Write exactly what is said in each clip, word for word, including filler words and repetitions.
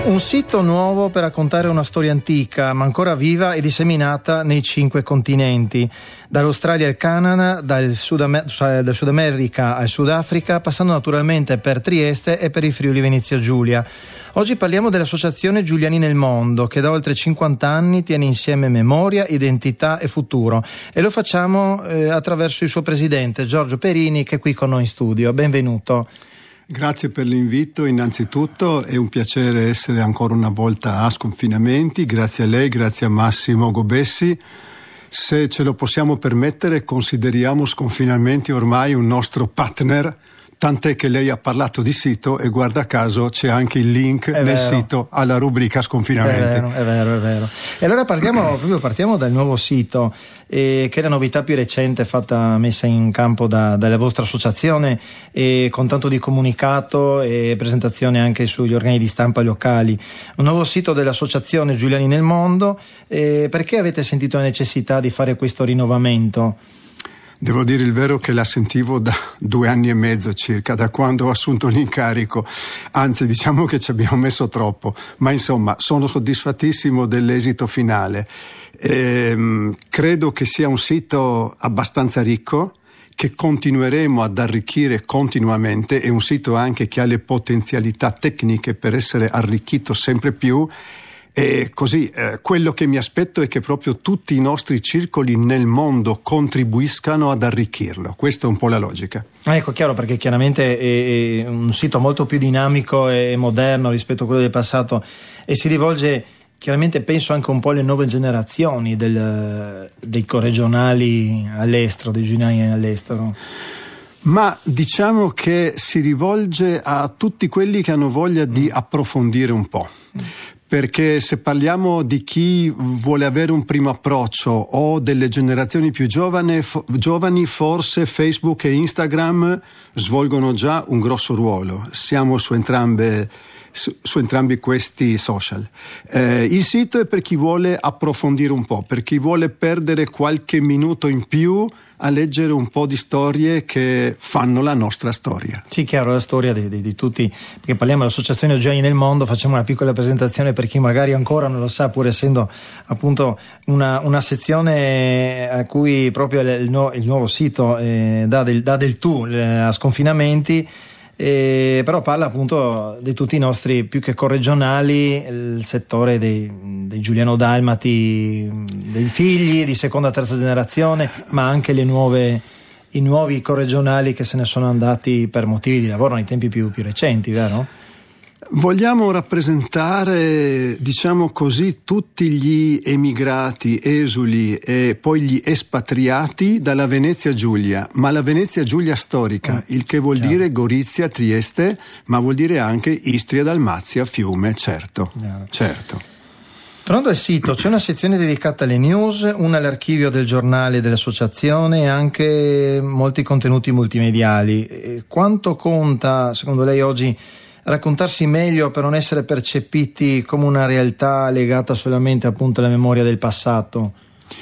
Un sito nuovo per raccontare una storia antica, ma ancora viva e disseminata nei cinque continenti, dall'Australia al Canada, dal Sud, Amer- dal Sud America al Sudafrica, passando naturalmente per Trieste e per il Friuli Venezia Giulia. Oggi parliamo dell'Associazione Giuliani nel Mondo, che da oltre cinquanta anni tiene insieme memoria, identità e futuro, e lo facciamo eh, attraverso il suo presidente Giorgio Perini, che è qui con noi in studio. Benvenuto. Grazie per l'invito, innanzitutto è un piacere essere ancora una volta a Sconfinamenti, grazie a lei, grazie a Massimo Gobessi. Se ce lo possiamo permettere, consideriamo Sconfinamenti ormai un nostro partner, tant'è che lei ha parlato di sito e guarda caso c'è anche il link è nel vero. Sito alla rubrica Sconfinamenti. È vero, è vero, è vero. E allora partiamo, proprio partiamo dal nuovo sito, eh, che è la novità più recente fatta, messa in campo da, dalla vostra associazione, eh, con tanto di comunicato e presentazione anche sugli organi di stampa locali. Un nuovo sito dell'Associazione Giuliani nel Mondo. Eh, perché avete sentito la necessità di fare questo rinnovamento? Devo dire il vero che la sentivo da due anni e mezzo circa, da quando ho assunto l'incarico, anzi diciamo che ci abbiamo messo troppo, ma insomma sono soddisfattissimo dell'esito finale. Ehm, credo che sia un sito abbastanza ricco, che continueremo ad arricchire continuamente, è un sito anche che ha le potenzialità tecniche per essere arricchito sempre più. E così eh, quello che mi aspetto è che proprio tutti i nostri circoli nel mondo contribuiscano ad arricchirlo. Questa è un po' la logica. Ah, ecco, chiaro, perché chiaramente è un sito molto più dinamico e moderno rispetto a quello del passato e si rivolge chiaramente, penso, anche un po' alle nuove generazioni del, dei corregionali all'estero, dei giuliani all'estero. Ma diciamo che si rivolge a tutti quelli che hanno voglia di approfondire un po'. Perché se parliamo di chi vuole avere un primo approccio o delle generazioni più giovane, fo- giovani, forse Facebook e Instagram svolgono già un grosso ruolo. Siamo su entrambe su, su entrambi questi social. Eh, il sito è per chi vuole approfondire un po', per chi vuole perdere qualche minuto in più a leggere un po' di storie che fanno la nostra storia. Sì, chiaro, la storia di, di, di tutti, perché parliamo dell'Associazione Giuliani nel Mondo, facciamo una piccola presentazione per chi magari ancora non lo sa, pur essendo appunto una, una sezione a cui proprio il, il, nu- il nuovo sito eh, dà, del, dà del tu eh, a Sconfinamenti. Eh, però parla appunto di tutti i nostri, più che corregionali, il settore dei, dei giuliano-dalmati, dei figli di seconda terza generazione, ma anche le nuove, i nuovi corregionali che se ne sono andati per motivi di lavoro nei tempi più, più recenti, vero? Vogliamo rappresentare, diciamo così, tutti gli emigrati, esuli e poi gli espatriati dalla Venezia Giulia, ma la Venezia Giulia storica, mm. il che vuol Chiaro. dire Gorizia, Trieste, ma vuol dire anche Istria, Dalmazia, Fiume, certo, Chiaro. certo. Tornando al sito, c'è una sezione dedicata alle news, una all'archivio del giornale dell'associazione e anche molti contenuti multimediali. Quanto conta, secondo lei, oggi raccontarsi meglio per non essere percepiti come una realtà legata solamente appunto alla memoria del passato?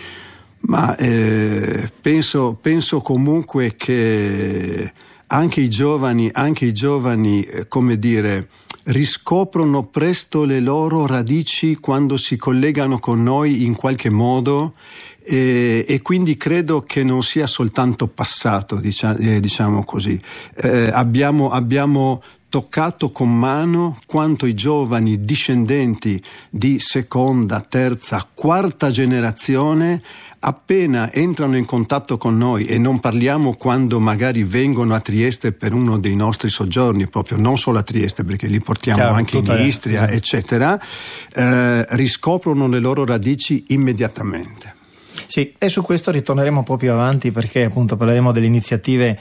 Ma eh, penso, penso comunque che anche i giovani, anche i giovani, eh, come dire, riscoprono presto le loro radici quando si collegano con noi in qualche modo e, e quindi credo che non sia soltanto passato, diciamo, eh, diciamo così. Eh, abbiamo, abbiamo toccato con mano quanto i giovani discendenti di seconda, terza, quarta generazione appena entrano in contatto con noi, e non parliamo quando magari vengono a Trieste per uno dei nostri soggiorni, proprio non solo a Trieste perché li portiamo Chiaro, anche in Istria, è. eccetera, eh, riscoprono le loro radici immediatamente. Sì, e su questo ritorneremo un po' più avanti, perché appunto parleremo delle iniziative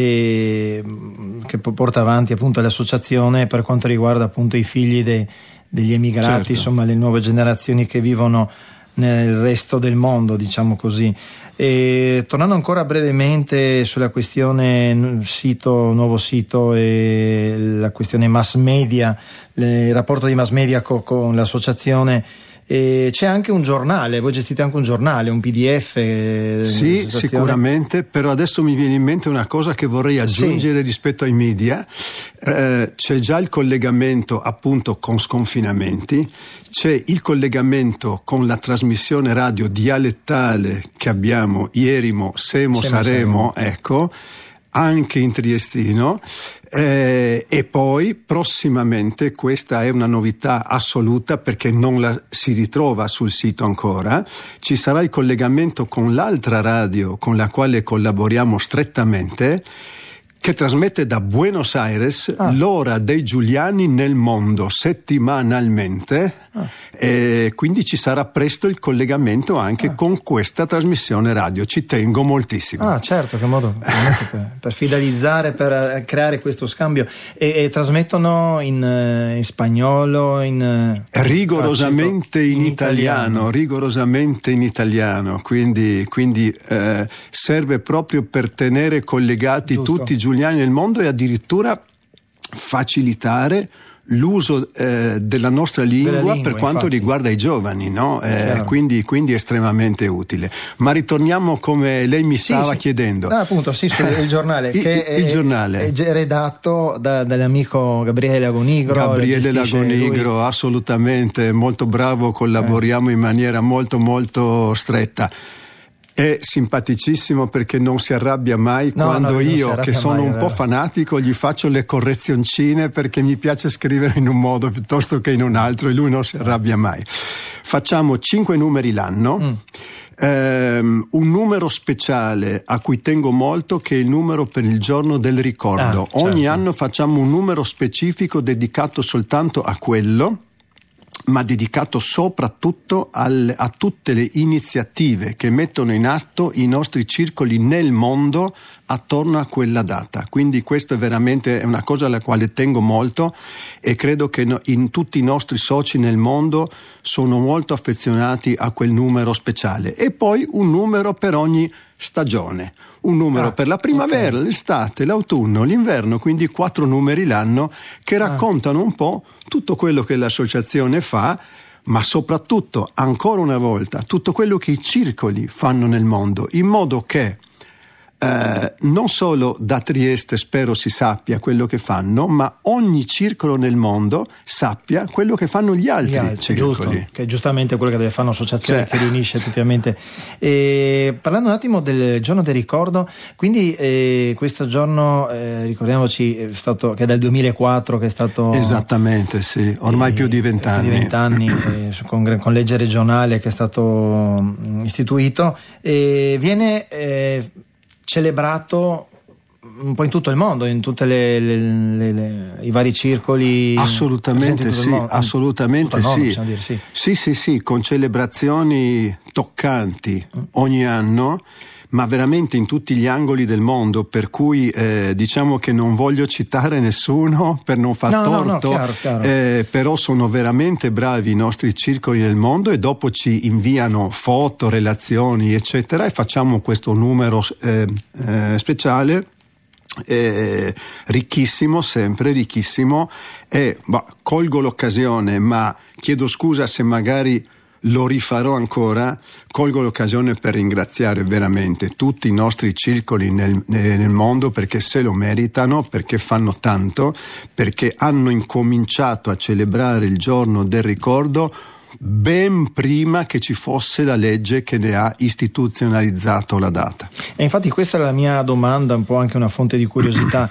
eh, che porta avanti appunto l'associazione per quanto riguarda appunto i figli de, degli emigrati, certo. insomma le nuove generazioni che vivono nel resto del mondo, diciamo così. E tornando ancora brevemente sulla questione sito, nuovo sito e la questione mass media, il rapporto di mass media co, con l'associazione, E c'è anche un giornale, voi gestite anche un giornale, un P D F? Eh, sì, sicuramente, però adesso mi viene in mente una cosa che vorrei aggiungere sì. rispetto ai media. Eh, c'è già il collegamento appunto con Sconfinamenti, c'è il collegamento con la trasmissione radio dialettale che abbiamo Ierimo, Semo, Semo Saremo, Saremo, ecco, anche in triestino, eh, e poi prossimamente, questa è una novità assoluta perché non la si ritrova sul sito ancora, ci sarà il collegamento con l'altra radio con la quale collaboriamo strettamente, che trasmette da Buenos Aires ah. l'ora dei Giuliani nel mondo settimanalmente, ah. e quindi ci sarà presto il collegamento anche ah. con questa trasmissione radio, ci tengo moltissimo. Ah certo, che modo per, per fidelizzare, per creare questo scambio. E, e trasmettono in, in spagnolo, in rigorosamente in, in italiano, italiano, rigorosamente in italiano, quindi, quindi eh, serve proprio per tenere collegati Giusto. tutti i Giuliani nel mondo e addirittura facilitare l'uso eh, della nostra lingua, della lingua per quanto infatti. riguarda i giovani, no? Eh, quindi, quindi estremamente utile. Ma ritorniamo come lei mi stava sì, sì. chiedendo. Ah, appunto, sì, il giornale il, che il è, giornale. è redatto da, dall'amico Gabriele Lagonigro. Gabriele Lagonigro, lui. assolutamente, molto bravo, collaboriamo eh. in maniera molto molto stretta. È simpaticissimo perché non si arrabbia mai no, quando no, io, che sono mai, un po' fanatico, gli faccio le correzioncine perché mi piace scrivere in un modo piuttosto che in un altro e lui non si arrabbia mai. Facciamo cinque numeri l'anno. Mm. Um, un numero speciale a cui tengo molto, che è il numero per il giorno del ricordo. Ah, Ogni certo. anno facciamo un numero specifico dedicato soltanto a quello, ma dedicato soprattutto al, a tutte le iniziative che mettono in atto i nostri circoli nel mondo attorno a quella data. Quindi questo è veramente una cosa alla quale tengo molto e credo che in tutti i nostri soci nel mondo sono molto affezionati a quel numero speciale. E poi un numero per ogni stagione, un numero ah, per la primavera, okay. l'estate, l'autunno, l'inverno, quindi quattro numeri l'anno che raccontano ah. un po' tutto quello che l'associazione fa, ma soprattutto, ancora una volta, tutto quello che i circoli fanno nel mondo, in modo che Eh, non solo da Trieste spero si sappia quello che fanno, ma ogni circolo nel mondo sappia quello che fanno gli altri, gli altri circoli. Giusto, che è giustamente quello che deve fare un'associazione cioè. che riunisce effettivamente. E parlando un attimo del giorno del ricordo, quindi eh, questo giorno eh, ricordiamoci è stato, che è dal duemilaquattro che è stato esattamente sì, ormai eh, più di vent'anni vent'anni eh, con, con legge regionale che è stato mh, istituito e viene eh, celebrato un po' in tutto il mondo, in tutti le, le, le, le, i vari circoli. Assolutamente sì, assolutamente sì. Mondo, dire, sì. Sì, sì, sì, con celebrazioni toccanti ogni anno, ma veramente in tutti gli angoli del mondo, per cui eh, diciamo che non voglio citare nessuno per non far no, torto, no, no, chiaro, chiaro. Eh, però sono veramente bravi i nostri circoli del mondo e dopo ci inviano foto, relazioni eccetera e facciamo questo numero eh, eh, speciale. Eh, ricchissimo, sempre ricchissimo e bah, colgo l'occasione, ma chiedo scusa se magari lo rifarò ancora, colgo l'occasione per ringraziare veramente tutti i nostri circoli nel, nel mondo perché se lo meritano, perché fanno tanto, perché hanno incominciato a celebrare il giorno del ricordo ben prima che ci fosse la legge che ne ha istituzionalizzato la data. E infatti questa è la mia domanda, un po' anche una fonte di curiosità.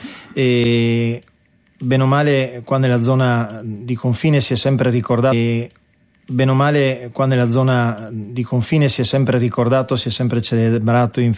E, bene o male, qua nella zona di confine si è sempre ricordato e bene o male qua nella zona di confine si è sempre ricordato, si è sempre celebrato in